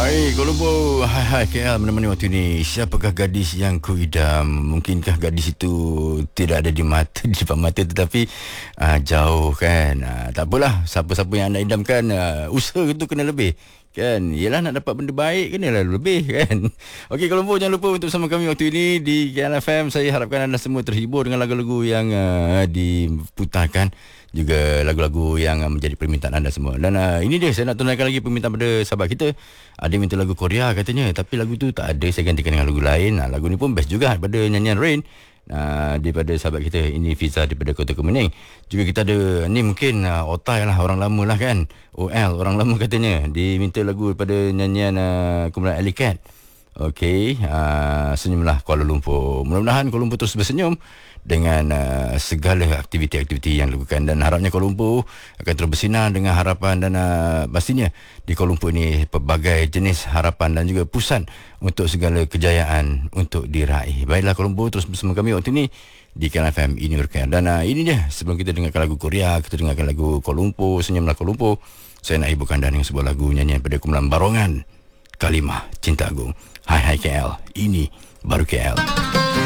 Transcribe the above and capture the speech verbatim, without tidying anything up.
Hai Kuala Lumpur, hai hai K L menemani waktu ini. Siapakah gadis yang kuidam? Mungkinkah gadis itu tidak ada di mata, di depan mata, tetapi uh, jauh kan. Uh, tak apalah, siapa-siapa yang anda idamkan, uh, usaha itu kena lebih kan. Yelah, nak dapat benda baik kenalah lebih kan. Okey Kuala Lumpur, jangan lupa untuk bersama kami waktu ini di K L F M. Saya harapkan anda semua terhibur dengan lagu-lagu yang uh, diputarkan, juga lagu-lagu yang uh, menjadi permintaan anda semua. Dan uh, ini dia, saya nak tunaikan lagi permintaan pada sahabat kita. Ada yang minta lagu Korea katanya, tapi lagu tu tak ada, saya gantikan dengan lagu lain. Nah, lagu ni pun best juga daripada nyanyian Rain, uh, daripada sahabat kita. Ini Fiza daripada Kota Kemuning. Juga kita ada ni, mungkin uh, Otai lah, orang lama lah kan, O L, orang lama katanya, diminta lagu daripada nyanyian uh, kumpulan Alley Cat. Okey, uh, senyumlah Kuala Lumpur. Mudah-mudahan Kuala Lumpur terus bersenyum dengan uh, segala aktiviti-aktiviti yang dilakukan, dan harapnya Kuala Lumpur akan terus bersinar dengan harapan, dan uh, pastinya di Kuala Lumpur ini pelbagai jenis harapan dan juga pusat untuk segala kejayaan untuk diraih. Baiklah Kuala Lumpur, terus bersama kami waktu ini di K L F M, ini Urkan. Dan uh, ini dia, sebelum kita dengarkan lagu Korea, kita dengarkan lagu Kuala Lumpur, Senyumlah Kuala Lumpur. Saya nak hiburkan anda dengan sebuah lagu nyanyian pada kumpulan Barongan, Kalimah Cinta Agung. Hai hai K L, ini baru K L.